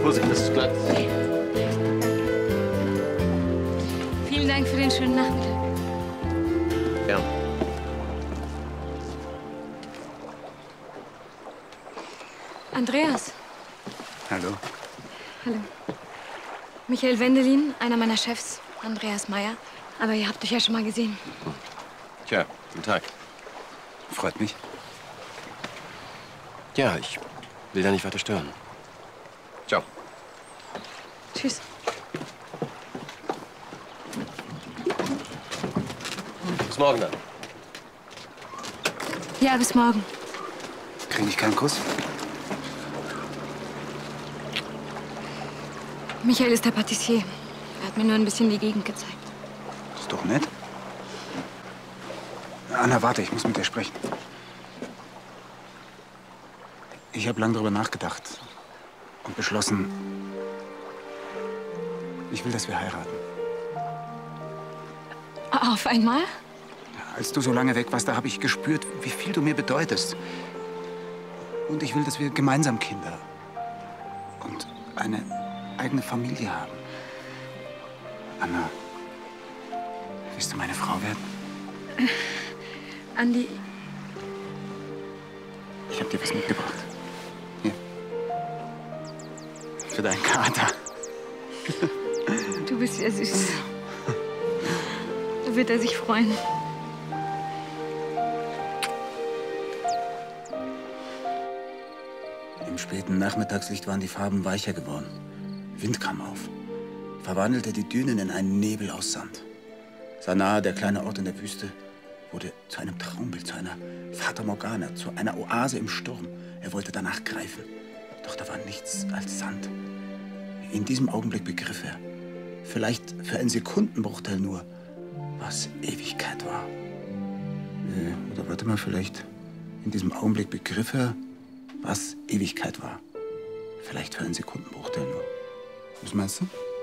Vorsicht, das ist glatt. Vielen Dank für den schönen Nachmittag. Ja. Andreas. Hallo. Hallo. Michael Wendelin, einer meiner Chefs, Andreas Meyer. Aber ihr habt euch ja schon mal gesehen. Tja, guten Tag. Freut mich. Ja, ich will da nicht weiter stören. Ciao. Tschüss. Bis morgen dann. Ja, bis morgen. Kriege ich keinen Kuss? Michael ist der Patissier. Er hat mir nur ein bisschen die Gegend gezeigt. Ist doch nett. Anna, warte, ich muss mit dir sprechen. Ich habe lange darüber nachgedacht und beschlossen, ich will, dass wir heiraten. Auf einmal? Als du so lange weg warst, da habe ich gespürt, wie viel du mir bedeutest. Und ich will, dass wir gemeinsam Kinder und eine eigene Familie haben. Anna, willst du meine Frau werden? Andi, Ich habe dir was mitgebracht. Hier. Für deinen Kater. du bist ja süß. Da wird er sich freuen. Im späten Nachmittagslicht waren die Farben weicher geworden. Wind kam auf, verwandelte die Dünen in einen Nebel aus Sand. Sanaa, der kleine Ort in der Wüste, wurde zu einem Traumbild, zu einer Fata Morgana, zu einer Oase im Sturm. Er wollte danach greifen, doch da war nichts als Sand. In diesem Augenblick begriff er, vielleicht für einen Sekundenbruchteil nur, was Ewigkeit war. Oder warte mal, vielleicht in diesem Augenblick begriff er, was Ewigkeit war. Vielleicht für einen Sekundenbruchteil nur. Was meinst du?